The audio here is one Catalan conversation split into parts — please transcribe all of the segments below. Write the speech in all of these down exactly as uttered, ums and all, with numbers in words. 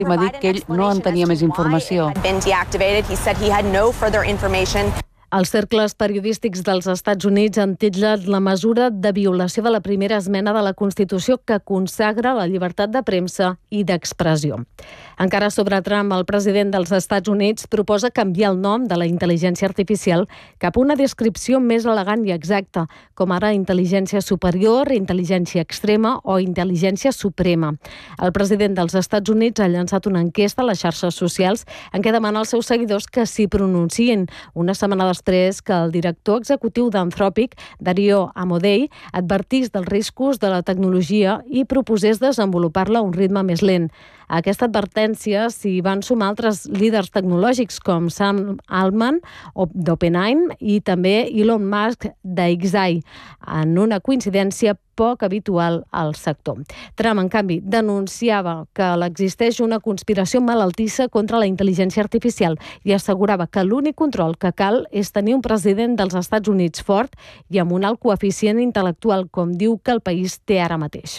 m'ha dit que ell no en tenia més informació. Els cercles periodístics dels Estats Units han titllat la mesura de violació de la primera esmena de la Constitució que consagra la llibertat de premsa i d'expressió. Encara sobre Trump, el president dels Estats Units proposa canviar el nom de la intel·ligència artificial cap a una descripció més elegant i exacta, com ara intel·ligència superior, intel·ligència extrema o intel·ligència suprema. El president dels Estats Units ha llançat una enquesta a les xarxes socials en què demana als seus seguidors que s'hi pronunciïn. Una setmana després que el director executiu d'Anthropic, Dario Amodei, advertís dels riscos de la tecnologia i proposés desenvolupar-la a un ritme més lent. A aquesta advertència s'hi van sumar altres líders tecnològics com Sam Altman d'OpenAI i també Elon Musk d'Xai, en una coincidència poc habitual al sector. Trump, en canvi, denunciava que existeix una conspiració malaltissa contra la intel·ligència artificial i assegurava que l'únic control que cal és tenir un president dels Estats Units fort i amb un alt coeficient intel·lectual, com diu que el país té ara mateix.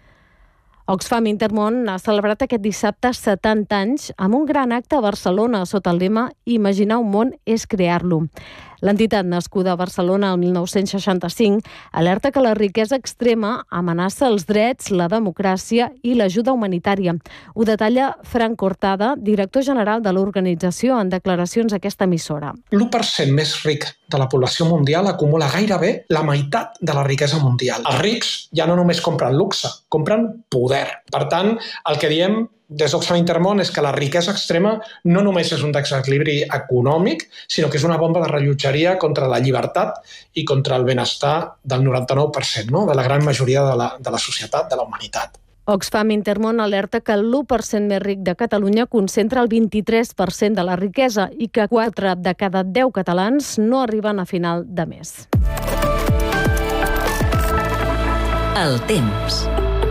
Oxfam Intermón ha celebrat aquest dissabte setanta anys amb un gran acte a Barcelona sota el lema «Imaginar un món és crear-lo». L'entitat nascuda a Barcelona el mil nou-cents seixanta-cinc alerta que la riquesa extrema amenaça els drets, la democràcia i l'ajuda humanitària. Ho detalla Frank Cortada, director general de l'organització, en declaracions a aquesta emissora. L'u per cent més ric de la població mundial acumula gairebé la meitat de la riquesa mundial. Els rics ja no només compren luxe, compren poder. Per tant, el que diem des d'Oxfam Intermón és que la riquesa extrema no només és un desequilibri econòmic, sinó que és una bomba de rellotgeria contra la llibertat i contra el benestar del noranta-nou per cent, no? De la gran majoria de la, de la societat, de la humanitat. Oxfam Intermón alerta que l'u per cent més ric de Catalunya concentra el vint-i-tres per cent de la riquesa i que quatre de cada deu catalans no arriben a final de mes. El temps.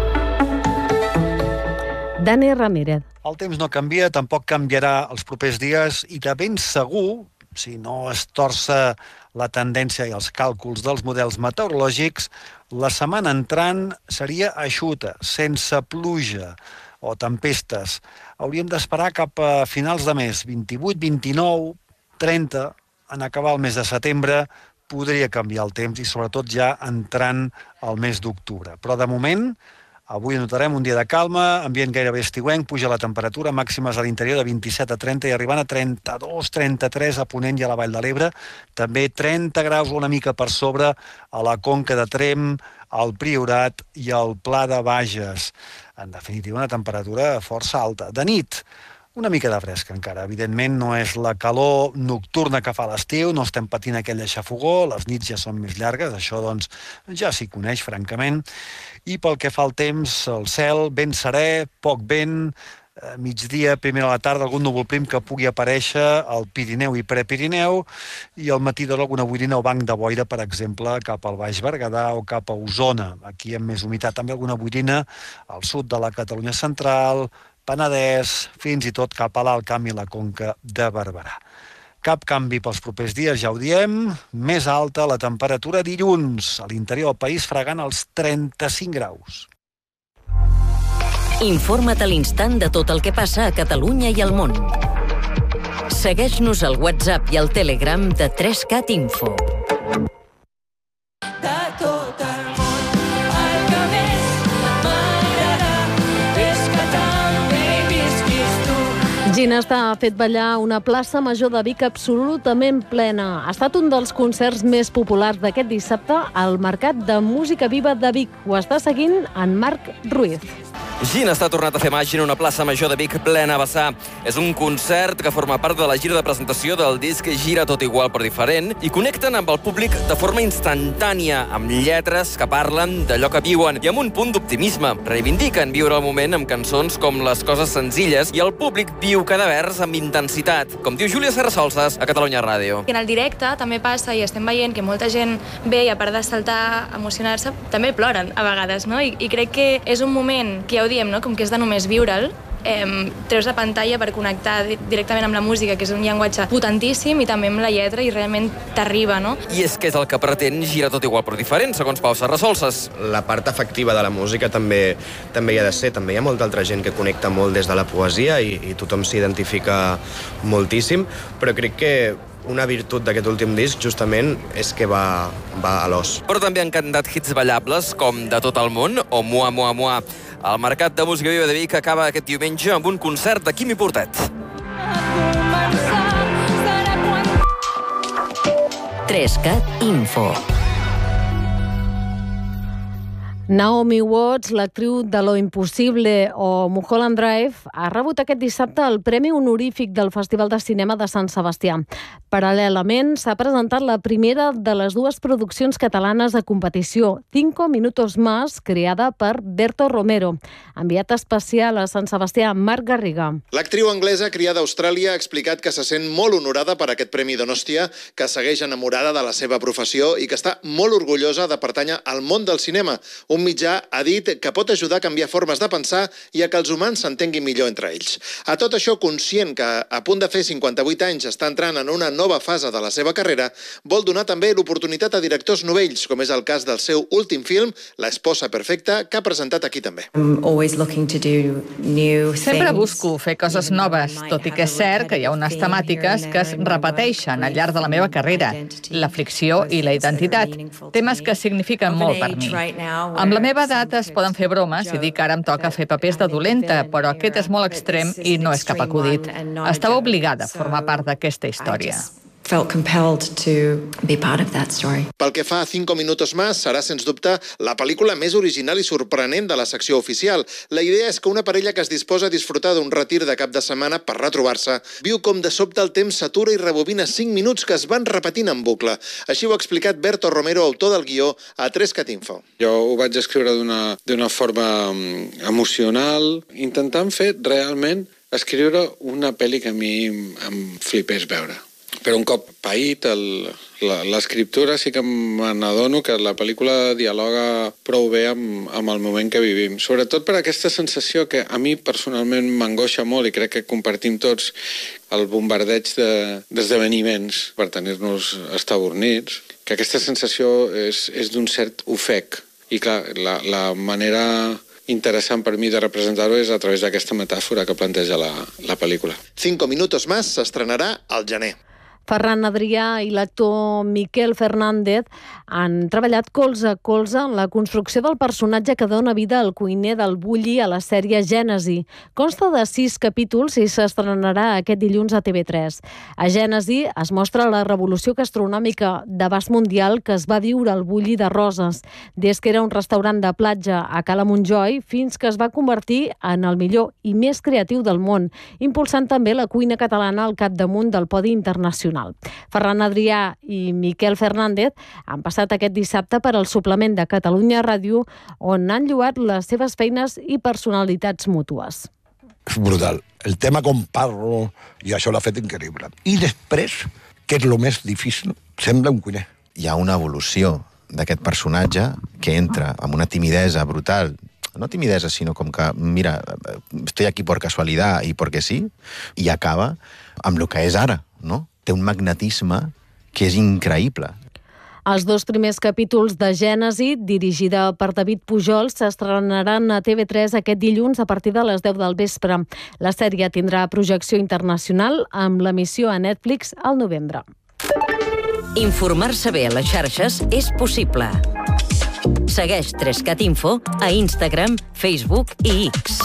Dani Ramírez. El temps no canvia, tampoc canviarà els propers dies i de ben segur, si no es torça la tendència i els càlculs dels models meteorològics, la setmana entrant seria eixuta, sense pluja o tempestes. Hauríem d'esperar cap a finals de mes, vint-i-vuit, vint-i-nou, trenta, en acabar el mes de setembre, podria canviar el temps i sobretot ja entrant al mes d'octubre. Però de moment, avui notarem un dia de calma, ambient gairebé estiuenc, puja la temperatura, màximes a l'interior de vint-i-set a trenta i arribant a trenta-dos, trenta-tres a Ponent i a la Vall de l'Ebre. També trenta graus una mica per sobre a la Conca de Tremp, al Priorat i al Pla de Bages. En definitiva, una temperatura força alta. De nit, una mica de fresca encara. Evidentment no és la calor nocturna que fa l'estiu, no estem patint aquella xafogó, les nits ja són més llargues, això doncs ja s'hi coneix francament. I pel que fa al temps, el cel ben serè, poc vent, migdia, primera a la tarda, algun núvol prim que pugui aparèixer al Pirineu i Prepirineu i al matí d'hora alguna boirina o banc de boira, per exemple, cap al Baix Berguedà o cap a Osona. Aquí amb més humitat, també alguna boirina al sud de la Catalunya central, Penedès, fins i tot cap a l'Alt Camp i la Conca de Barberà. Cap canvi pels propers dies, ja ho diem. Més alta la temperatura dilluns, a l'interior del país fregant els trenta-cinc graus. Informa't a l'instant de tot el que passa a Catalunya i al món. Segueix-nos al WhatsApp i al Telegram de tres cat Info. Ginesta ha fet ballar una plaça major de Vic absolutament plena. Ha estat un dels concerts més populars d'aquest dissabte al Mercat de Música Viva de Vic. Ho està seguint en Marc Ruiz. Ginesta ha tornat a fer màgia en una plaça major de Vic plena a vessar. És un concert que forma part de la gira de presentació del disc Gira tot igual però diferent i connecten amb el públic de forma instantània, amb lletres que parlen d'allò que viuen i amb un punt d'optimisme. Reivindiquen viure el moment amb cançons com Les coses senzilles i el públic viu cada vers amb intensitat, com diu Júlia Serrasolses a Catalunya Ràdio. En el directe també passa i estem veient que molta gent ve i a part de saltar, emocionar-se, també ploren a vegades, no? I, i crec que és un moment que ja ho diem, no? Com que és de només viure'l, eh, treus de pantalla per connectar directament amb la música, que és un llenguatge potentíssim, i també amb la lletra, i realment t'arriba, no? I és que és el que pretén Gira tot igual però diferent, segons Pau Serrasolses. La part efectiva de la música també, també hi ha de ser. També hi ha molta altra gent que connecta molt des de la poesia i, i tothom s'identifica moltíssim, però crec que una virtut d'aquest últim disc, justament, és que va, va a l'os. Però també han cantat hits ballables, com De tot el món o Mua, Mua, Mua. El Mercat de Música Viva de Vic acaba aquest diumenge amb un concert de Quimi Portet. Trescat Info. Naomi Watts, l'actriu de Lo Impossible o Mulholland Drive, ha rebut aquest dissabte el Premi Honorífic del Festival de Cinema de Sant Sebastià. Paral·lelament, s'ha presentat la primera de les dues produccions catalanes de competició, Cinco Minutos Más, creada per Berto Romero. Enviat especial a Sant Sebastià, Marc Garriga. L'actriu anglesa, criada a Austràlia, ha explicat que se sent molt honorada per aquest Premi Donostia, que segueix enamorada de la seva professió i que està molt orgullosa de pertànyer al món del cinema. Un mitjà ha dit que pot ajudar a canviar formes de pensar i a que els humans s'entenguin millor entre ells. A tot això, conscient que a punt de fer cinquanta-vuit anys està entrant en una nova fase de la seva carrera, vol donar també l'oportunitat a directors novells, com és el cas del seu últim film, La esposa perfecta, que ha presentat aquí també. Sempre busco fer coses noves, tot i que és cert que hi ha unes temàtiques que es repeteixen al llarg de la meva carrera, la fricció i la identitat, temes que signifiquen molt per mi. Amb la meva edat es poden fer bromes i dir que ara em toca fer papers de dolenta, però aquest és molt extrem i no és cap acudit. Estava obligada a formar part d'aquesta història. Pel que fa a Cinco Minutos Más, serà, sens dubte, la pel·lícula més original i sorprenent de la secció oficial. La idea és que una parella que es disposa a disfrutar d'un retir de cap de setmana per retrobar-se viu com de sobte el temps s'atura i rebobina cinc minuts que es van repetint en bucle. Així ho ha explicat Berto Romero, autor del guió, a Trescat Info. Jo ho vaig escriure d'una d'una forma emocional, intentant fer realment escriure una pel·li que a mi em flipés veure. Però un cop paït l'escriptura sí que me n'adono que la pel·lícula dialoga prou bé amb, amb el moment que vivim. Sobretot per aquesta sensació que a mi personalment m'angoixa molt i crec que compartim tots el bombardeig d'esdeveniments per tenir-nos estabornits, que aquesta sensació és, és d'un cert ofec. I clar, la, la manera interessant per mi de representar-ho és a través d'aquesta metàfora que planteja la, la pel·lícula. Cinco Minutos Más s'estrenarà al gener. Ferran Adrià i l'actor Miquel Fernández han treballat colze a colze en la construcció del personatge que dona vida al cuiner del Bulli a la sèrie Gènesi. Consta de sis capítols i s'estrenarà aquest dilluns a T V tres. A Gènesi es mostra la revolució gastronòmica d'abast mundial que es va viure al Bulli de Roses, des que era un restaurant de platja a Cala Montjoi fins que es va convertir en el millor i més creatiu del món, impulsant també la cuina catalana al capdamunt del podi internacional. Ferran Adrià i Miquel Fernández han passat aquest dissabte per al suplement de Catalunya Ràdio, on han lloat les seves feines i personalitats mútues. És brutal. El tema com parlo, i això l'ha fet increïble. I després, què és el més difícil? Sembla un cuiner. Hi ha una evolució d'aquest personatge que entra amb una timidesa brutal, no timidesa, sinó com que, mira, estoy aquí por casualidad y porque sí, i acaba amb el que és ara, no? Té un magnetisme que és increïble. Els dos primers capítols de Gènesi, dirigida per David Pujol, s'estrenaran a T V tres aquest dilluns a partir de les deu del vespre. La sèrie tindrà projecció internacional amb l'emissió a Netflix al novembre. Informar-se bé a les xarxes és possible. Segueix Trescat Info a Instagram, Facebook i X.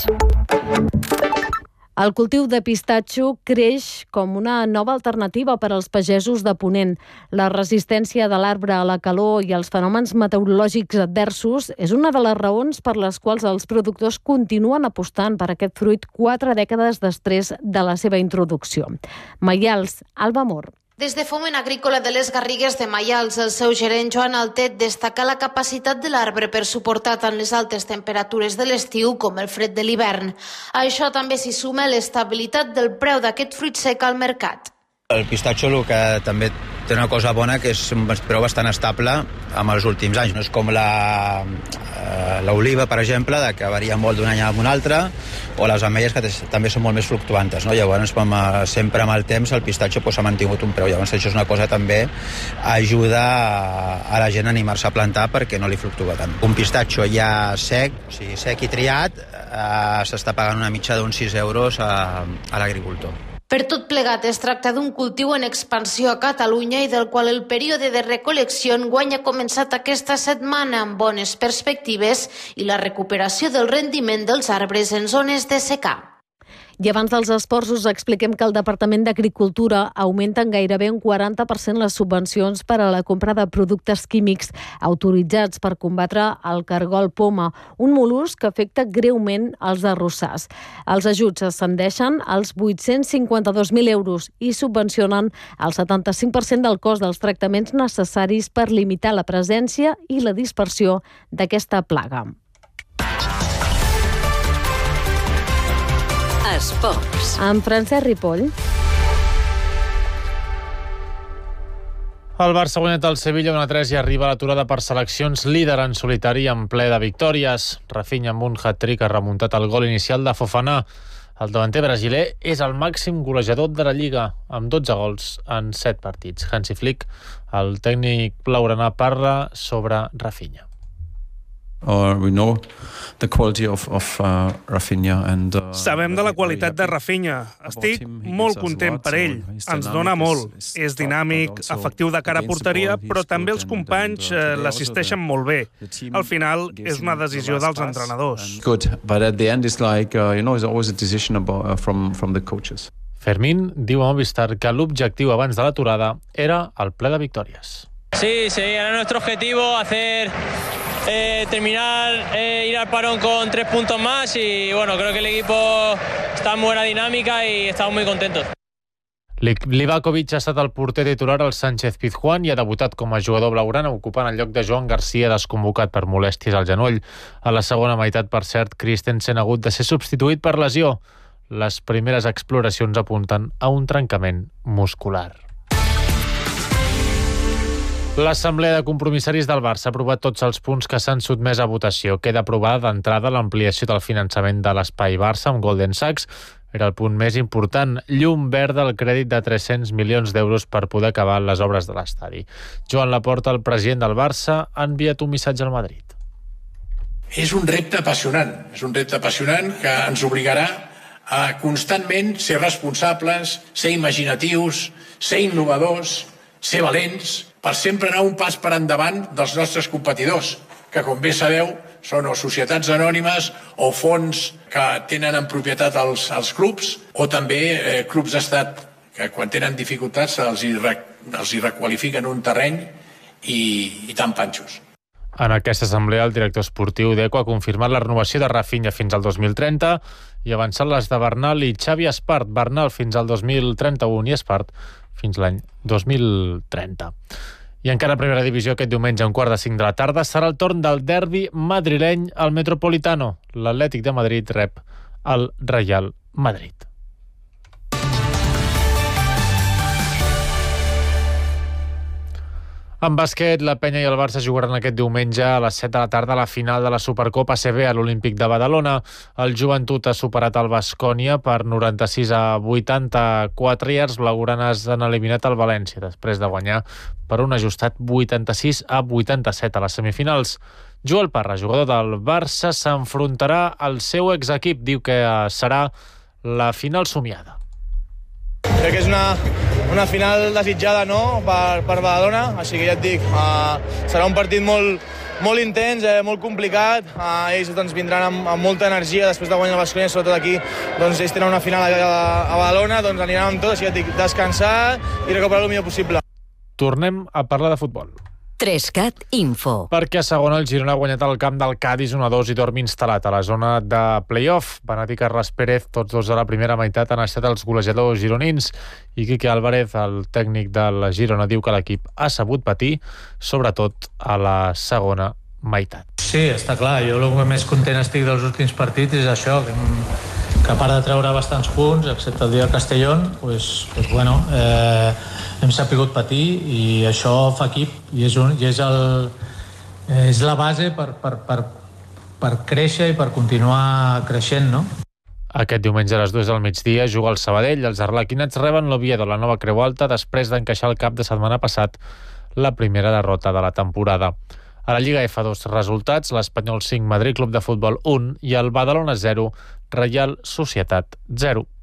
El cultiu de pistatxo creix com una nova alternativa per als pagesos de Ponent. La resistència de l'arbre a la calor i als fenòmens meteorològics adversos és una de les raons per les quals els productors continuen apostant per aquest fruit quatre dècades després de la seva introducció. Maials, Alba Mor. Des de Foment Agrícola de les Garrigues de Maials, el seu gerent Joan Altet destaca la capacitat de l'arbre per suportar tant les altes temperatures de l'estiu com el fred de l'hivern. A això també s'hi suma l'estabilitat del preu d'aquest fruit sec al mercat. El pistatxo el que també té una cosa bona que és un preu bastant estable amb els últims anys. No és com la eh, l'oliva, per exemple, de que varia molt d'un any a un altre, o les ametlles, que també són molt més fluctuantes, no? Llavors, com a, sempre amb el temps, el pistatxo pues, ha mantingut un preu. Llavors, això és una cosa també ajuda a, a la gent a animar-se a plantar perquè no li fluctua tant. Un pistatxo ja sec, o sigui, sec i triat, eh, s'està pagant una mitja d'uns sis euros a, a l'agricultor. Per tot plegat, es tracta d'un cultiu en expansió a Catalunya i del qual el període de recol·lecció enguany ha començat aquesta setmana amb bones perspectives i la recuperació del rendiment dels arbres en zones de secà. I abans dels esports us expliquem que el Departament d'Agricultura augmenta en gairebé un quaranta per cent les subvencions per a la compra de productes químics autoritzats per combatre el cargol poma, un mol·lusc que afecta greument els arrossars. Els ajuts ascendeixen als vuit-cents cinquanta-dos mil euros i subvencionen el setanta-cinc per cent del cost dels tractaments necessaris per limitar la presència i la dispersió d'aquesta plaga. Esports. Amb Francesc Ripoll. El Barça ha guanyat el Sevilla un a tres i arriba a l'aturada per seleccions, líder en solitari en ple de victòries. Rafinha amb un hat-trick ha remuntat el gol inicial de Fofana. El davanter brasiler és el màxim golejador de la Lliga, amb dotze gols en set partits. Hansi Flick, el tècnic blaugrana, parla sobre Rafinha. Or we know the quality of, of uh, Rafinha and, uh, Sabem de la qualitat de Rafinha. Estic molt content per ell. Ens dona molt. És dinàmic, efectiu de cara a porteria, però també els companys eh, l'assisteixen molt bé. Al final, és una decisió dels entrenadors. Good, but at the end it's like, uh, you know, it's always a decision about, uh, from, from the coaches. Fermín diu a Movistar que l'objectiu abans de l'aturada era el ple de victòries. Sí, sí, era nuestro objetivo hacer eh, terminar, eh, ir al parón con tres puntos más y bueno, creo que el equipo está en buena dinámica y estamos muy contentos. Livakovic ha estat el porter titular al Sánchez Pizjuán i ha debutat com a jugador blaugrana ocupant el lloc de Joan Garcia, desconvocat per molèsties al genoll. A la segona meitat, per cert, Christensen ha hagut de ser substituït per lesió. Les primeres exploracions apunten a un trencament muscular. L'Assemblea de Compromissaris del Barça ha aprovat tots els punts que s'han sotmès a votació. Queda aprovada d'entrada l'ampliació del finançament de l'Espai Barça amb Golden Sachs. Era el punt més important. Llum verda al crèdit de tres-cents milions d'euros per poder acabar les obres de l'estadi. Joan Laporta, el president del Barça, ha enviat un missatge al Madrid. És un repte apassionant. És un repte apassionant que ens obligarà a constantment ser responsables, ser imaginatius, ser innovadors, ser valents, per sempre anar un pas per endavant dels nostres competidors, que, com bé sabeu, són o societats anònimes o fons que tenen en propietat els, els clubs, o també eh, clubs d'estat que, quan tenen dificultats, els hi, els hi requalifiquen un terreny i, i tan panxos. En aquesta assemblea, el director esportiu d'Eco ha confirmat la renovació de Rafinha fins al dos mil trenta i avançat les de Bernal i Xavi Espart. Bernal fins al dos mil trenta-u i Espart fins l'any dos mil trenta. I encara a primera divisió, aquest diumenge a un quart de cinc de la tarda serà el torn del derbi madrileny al Metropolitano. L'Atlètic de Madrid rep el Real Madrid. En bàsquet, la Penya i el Barça jugaran aquest diumenge a les set de la tarda a la final de la Supercopa A C B a l'Olímpic de Badalona. El Joventut ha superat el Baskonia per noranta-sis a vuitanta-quatre i els blaugranes han eliminat el València després de guanyar per un ajustat vuitanta-sis a vuitanta-set a les semifinals. Joel Parra, jugador del Barça, s'enfrontarà al seu exequip. Diu que serà la final somiada. Crec que és una, una final desitjada, no?, per, per Badalona, així que ja et dic, uh, serà un partit molt, molt intens, eh, molt complicat. Uh, ells doncs, vindran amb, amb molta energia després de guanyar el Baskonia, sobretot aquí. Doncs ells tenen una final a, a, a Badalona, doncs aniran amb tot, així que et dic, descansar i recuperar el millor possible. Tornem a parlar de futbol. Trescat Info. Perquè a segona el Girona ha guanyat el camp del Cádiz un a dos i dorm instal·lat a la zona de play-off. Benat i Carles Pérez, tots dos de la primera meitat, han estat els golejadors gironins. I Quique Álvarez, el tècnic de la Girona, diu que l'equip ha sabut patir, sobretot a la segona meitat. Sí, està clar. Jo el que més content estic dels últims partits és això, que hem, que a part de treure bastants punts, excepte el dia del Castellón, pues, pues bueno, eh, hem sapigut patir i això fa equip i és, un, i és, el, és la base per, per, per, per créixer i per continuar creixent, no? Aquest diumenge a les dues del migdia juga el Sabadell. Els arlequinats reben l'Oviedo, la nova Creu Alta, després d'encaixar el cap de setmana passat la primera derrota de la temporada. A la Lliga F dos resultats, l'Espanyol cinc, Madrid Club de Futbol un i el Badalona zero, Reial Societat zero.